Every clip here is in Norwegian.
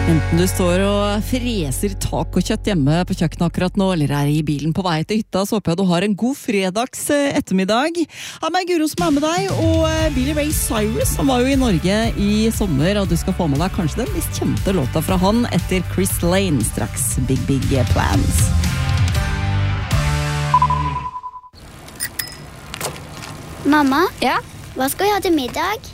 Enten du står og freser tacokjøtt hjemme på kjøkkenet akkurat nå, eller I bilen på vei til hytta, så håper jeg du har en god fredags ettermiddag. Ha meg Guro som med deg, og Billy Ray Cyrus, han var jo I Norge I sommer, og du skal få med deg kanskje den mest kjente låta fra han etter Chris Lane, straks Big Big Plans. Mamma? Ja? Hva skal vi ha til middag?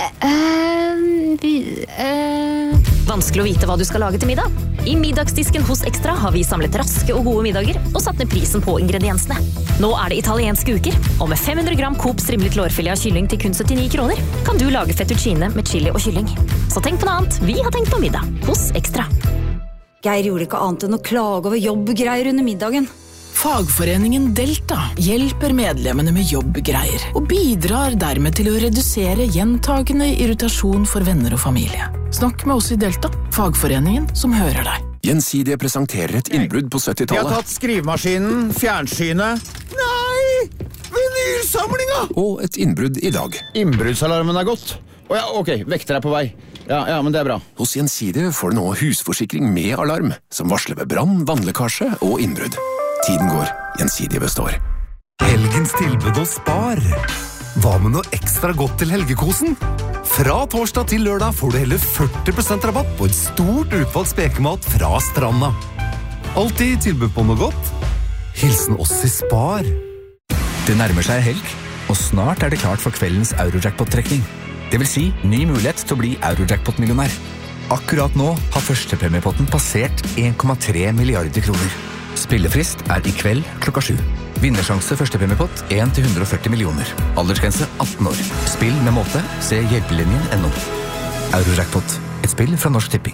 Vanskelig å vite hva du skal lage til middag. I middagsdisken hos Extra har vi samlet raske og gode middager og satt ned prisen på ingrediensene. Nå det italienske uker, og med 500 gram Coop strimlet lårfilet av kylling til kun 79 kroner, kan du lage fettuccine med chili og kylling. Så tenk på noe annet, vi har tenkt på middag hos Extra. Geir gjorde ikke annet enn å klage over jobbgreier under middagen. Fagforeningen Delta hjelper medlemmene med jobbgreier og bidrar dermed til å redusere gjentagende irritasjon for venner og familie. Snakk med oss I Delta, fagforeningen som hører deg. Gjensidige presenterer et innbrudd på 70-tallet. De har tatt skrivemaskinen, fjernsynet. Nei! Vinylsamlinga! Og et innbrudd I dag. Innbruddsalarmen gått. Ok, vekter på vei. Ja, men det bra. Hos Gjensidige får du nå husforsikring med alarm, som varsler ved brann, vannlekkasje og innbrudd. Tiden går, Gjensidige består. Helgens tilbud hos Spar. Hva med noe ekstra godt til helgekosen? Fra torsdag til lørdag får du hele 40% rabatt på et stort utvalg spekemat fra stranda. Alltid tilbud på noe godt. Hilsen oss I Spar. Det nærmer seg helg, og snart det klart for kveldens Eurojackpot-trekning. Det vil si ny mulighet til å bli Eurojackpot-millionær. Akkurat nå har førstepremiepotten passert 1,3 milliarder kroner. Spillefrist I kveld klokka 7. Vinnersjanse førstepremiepott 1-140 millioner. Aldersgrense 18 år. Spill med måte. Se hjelpelinjen.no. Eurojackpot. Et spill fra Norsk Tipping.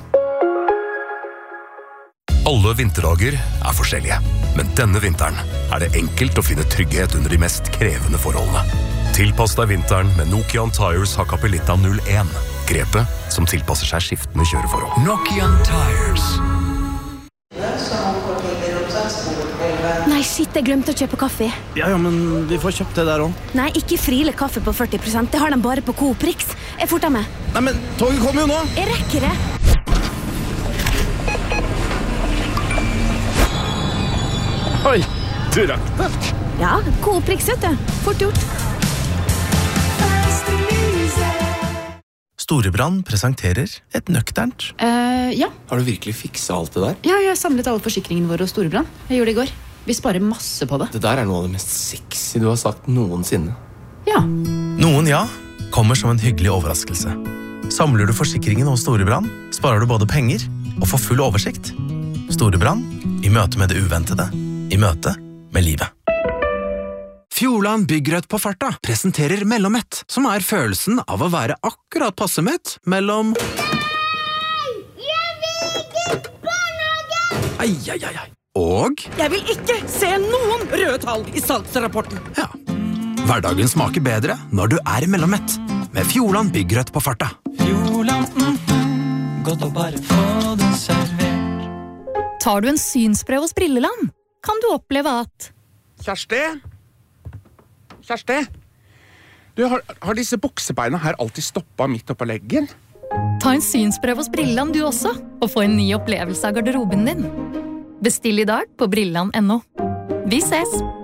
Alle vinterdager forskjellige, men denne vinteren det enkelt å finne trygghet under de mest krevende forholdene. Tilpass deg vinteren med Nokian Tires Hakkapelitta 01. Grepet som tilpasser seg skiftende kjøreforhold. Nokian Tires. Nei, shit, jeg glemte å kjøpe kaffe. Ja, men vi får kjøpt det der også. Nei, ikke Friele kaffe på 40%, det har de bare på Coop Rix. Jeg forter meg. Nei, men toget kommer jo nå. Jeg rekker det. Oi, du rakk det. Ja, Coop Rix, vet du. Fort gjort. Storebrand presenterer et nøkternt. Ja. Har du virkelig fikset alt det der? Ja, jeg har samlet alle forsikringene våre hos Storebrand. Jeg gjorde det I går. Vi sparer masse på det. Det der noe av det mest sexy du har sagt noensinne. Ja. Noen ja, kommer som en hyggelig overraskelse. Samler du forsikringen hos Storebrand, sparer du både penger og får full oversikt. Storebrand, I møte med det uventede. I møte med livet. Fjordland Byggrødt på farta presenterer Mellommett, som følelsen av å være akkurat passe mett mellom Jeg vil ikke barnehage! Og Jeg vil ikke se noen røde tall I salgsrapporten. Ja, hverdagen smaker bedre når du Mellommett, med Fjordland Byggrødt på farta. Fjordland, godt å bare få det servert. Tar du en synsprøve hos Brilleland, kan du oppleve at Kjersti, du har disse buksebeina her alltid stoppet midt oppå leggen? Ta en synsprøve hos Brilleland du også, og få en ny opplevelse av garderoben din. Bestill I dag på Brilleland.no. Vi ses!